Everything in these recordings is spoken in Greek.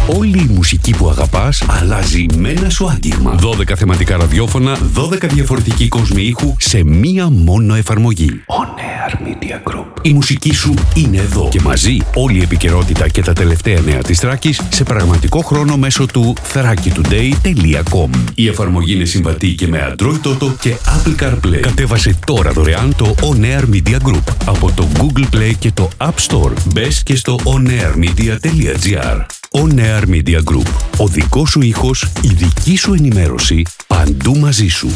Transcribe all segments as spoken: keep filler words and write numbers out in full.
Όλη η μουσική που αγαπάς αλλάζει με ένα σου άγγιγμα. δώδεκα θεματικά ραδιόφωνα, δώδεκα διαφορετικοί κόσμοι ήχου σε μία μόνο εφαρμογή. On Air Media Group. Η μουσική σου είναι εδώ και μαζί όλη η επικαιρότητα και τα τελευταία νέα της Θράκης σε πραγματικό χρόνο μέσω του θράκη τουντέι τελεία κομ. Η εφαρμογή είναι συμβατή και με Android Auto και Apple CarPlay. Κατέβασε τώρα δωρεάν το On Air Media Group από το Google Play και το App Store. Μπες και στο onairmedia τελεία gr. On Air Media Group. Ο δικός σου ήχος, η δική σου ενημέρωση, παντού μαζί σου.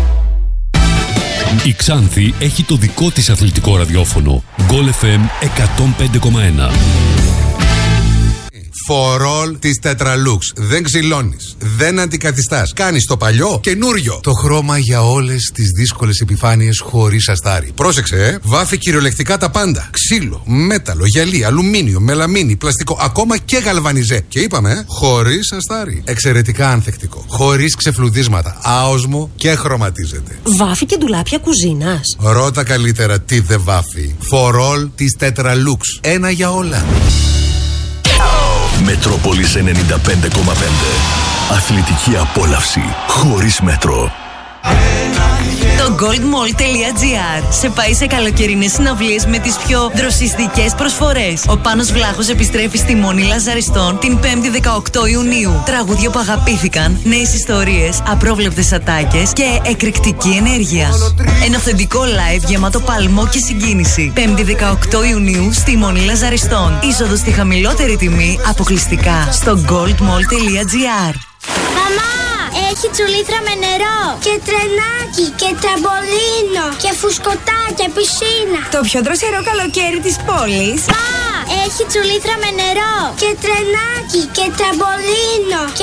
Η Ξάνθη έχει το δικό της αθλητικό ραδιόφωνο. Goal εφ εμ εκατόν πέντε κόμμα ένα. For all της Tetralux. Δεν ξυλώνεις, δεν αντικαθιστάς. Κάνεις το παλιό καινούριο. Το χρώμα για όλες τις δύσκολες επιφάνειες χωρίς αστάρι. Πρόσεξε, ε! Βάφει κυριολεκτικά τα πάντα. Ξύλο, μέταλλο, γυαλί, αλουμίνιο, μελαμίνι, πλαστικό, ακόμα και γαλβανιζέ. Και είπαμε, ε, χωρίς αστάρι. Εξαιρετικά ανθεκτικό. Χωρίς ξεφλουδίσματα. Άοσμο και χρωματίζεται. Βάφει και ντουλάπια κουζίνας. Ρώτα καλύτερα τι δεν βάφει. For all της Tetralux. Ένα για όλα. Μετρόπολης ενενήντα πέντε κόμμα πέντε. Αθλητική απόλαυση χωρίς μέτρο. Το goldmall.gr σε πάει σε καλοκαιρινές συναυλίες με τις πιο δροσιστικές προσφορές. Ο Πάνος Βλάχος επιστρέφει στη Μονή Λαζαριστών την πέμπτη δεκαοκτώ Ιουνίου. Τραγούδια που αγαπήθηκαν, νέες ιστορίες, απρόβλεπτες ατάκες και εκρηκτική ενέργεια. Ένα αυθεντικό live γεμάτο παλμό και συγκίνηση. πέμπτη δεκαοκτώ Ιουνίου στη Μονή Λαζαριστών. Είσοδος στη χαμηλότερη τιμή αποκλειστικά στο goldmall.gr. Μαμά, έχει τσουλήθρα με νερό και τρενάκι και τραμπολίνο και φουσκωτά και πισίνα. Το πιο δροσερό καλοκαίρι της πόλης. Μα, έχει τσουλήθρα με νερό και τρενάκι και τραμπολίνο και